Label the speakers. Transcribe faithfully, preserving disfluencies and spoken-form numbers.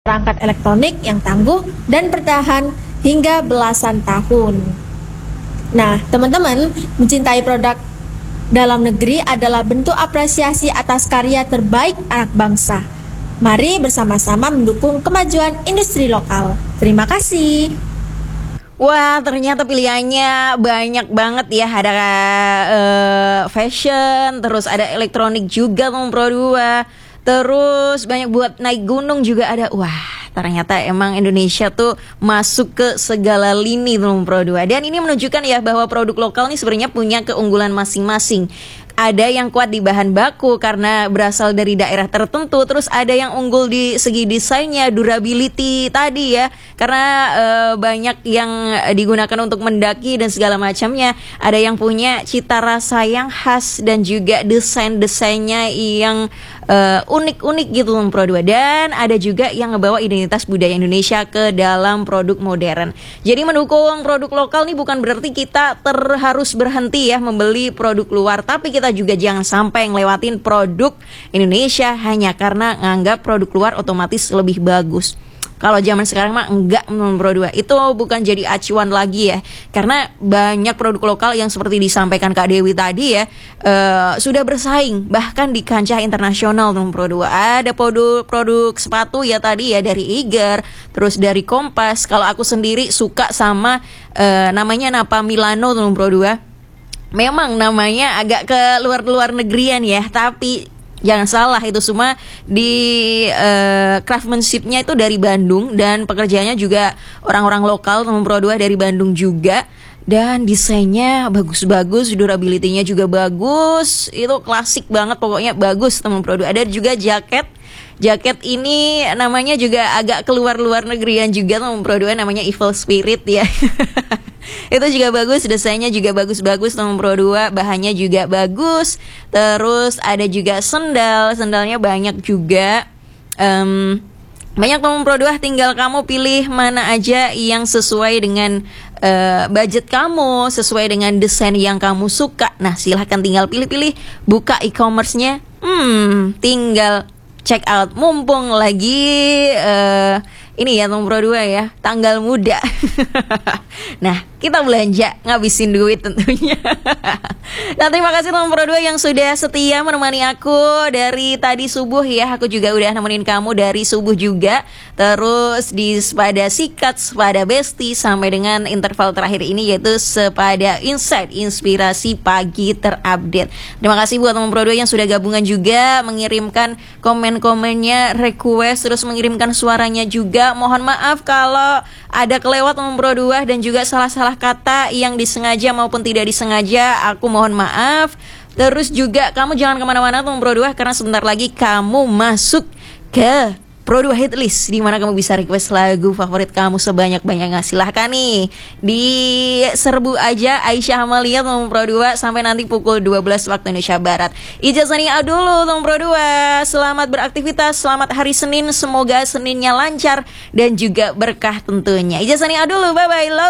Speaker 1: perangkat elektronik yang tangguh dan bertahan hingga belasan tahun. Nah, teman-teman, mencintai produk dalam negeri adalah bentuk apresiasi atas karya terbaik anak bangsa. Mari bersama-sama mendukung kemajuan industri lokal. Terima kasih.
Speaker 2: Wah, ternyata pilihannya banyak banget ya. Ada uh, fashion, terus ada elektronik juga Teman Pro dua. Terus banyak buat naik gunung juga ada. Wah, ternyata emang Indonesia tuh masuk ke segala lini Teman Pro dua. Dan ini menunjukkan ya bahwa produk lokal nih sebenarnya punya keunggulan masing-masing. Ada yang kuat di bahan baku karena berasal dari daerah tertentu. Terus ada yang unggul di segi desainnya, durability tadi ya, karena e, banyak yang digunakan untuk mendaki dan segala macamnya. Ada yang punya cita rasa yang khas dan juga desain-desainnya yang e, unik-unik gitu Teman Pro dua. Dan ada juga yang ngebawa identitas budaya Indonesia ke dalam produk modern. Jadi mendukung produk lokal nih bukan berarti kita ter harus berhenti ya membeli produk luar, tapi kita Kita juga jangan sampai ngelewatin produk Indonesia hanya karena nganggap produk luar otomatis lebih bagus. Kalau zaman sekarang mah enggak Teman Pro dua. Itu bukan jadi acuan lagi ya. Karena banyak produk lokal yang seperti disampaikan Kak Dewi tadi ya, uh, sudah bersaing bahkan di kancah internasional Teman Pro dua. Ada produk produk sepatu ya tadi ya dari Iger, terus dari Kompas. Kalau aku sendiri suka sama uh, namanya Napa Milano Teman Pro dua. Memang namanya agak ke luar-luar negerian ya, tapi jangan salah itu semua di uh, craftsmanship-nya itu dari Bandung dan pekerjaannya juga orang-orang lokal Teman Pro dua dari Bandung juga. Dan desainnya bagus-bagus, durability-nya juga bagus, itu klasik banget pokoknya bagus Teman Pro dua. Ada juga jaket. Jaket ini namanya juga agak keluar-luar negerian juga Teman Pro dua, namanya Evil Spirit ya. Itu juga bagus, desainnya juga bagus-bagus Teman Pro dua, bahannya juga bagus. Terus ada juga sendal, sendalnya banyak juga. Um, banyak Teman Pro dua, tinggal kamu pilih mana aja yang sesuai dengan uh, budget kamu, sesuai dengan desain yang kamu suka. Nah, silahkan tinggal pilih-pilih, buka e-commerce-nya. Hmm, tinggal check out, mumpung lagi uh, ini ya Teman Pro dua ya, tanggal muda. Nah, kita belanja ngabisin duit tentunya. Nah, terima kasih Teman Pro dua yang sudah setia menemani aku dari tadi subuh ya. Aku juga udah nemenin kamu dari subuh juga. Terus di Sepada Sikat, Sepada Besti, sampai dengan interval terakhir ini yaitu Sepada Insight, inspirasi pagi terupdate. Terima kasih buat Teman Pro dua yang sudah gabungan juga, mengirimkan komen-komennya, request, terus mengirimkan suaranya juga. Mohon maaf kalau ada kelewat Teman Pro dua dan juga salah-salah kata yang disengaja maupun tidak disengaja, aku mohon maaf. Terus juga kamu jangan kemana-mana Teman Pro dua, karena sebentar lagi kamu masuk ke Pro dua Hitlist, di mana kamu bisa request lagu favorit kamu sebanyak-banyaknya. Silahkan nih diserbu aja Aisyah Amalia Teman Pro dua sampai nanti pukul dua belas waktu Indonesia Barat. Ijazah nih dulu Teman Pro dua. Selamat beraktivitas, selamat hari Senin, semoga Seninnya lancar dan juga berkah tentunya. Ijazah nih dulu, bye bye. Love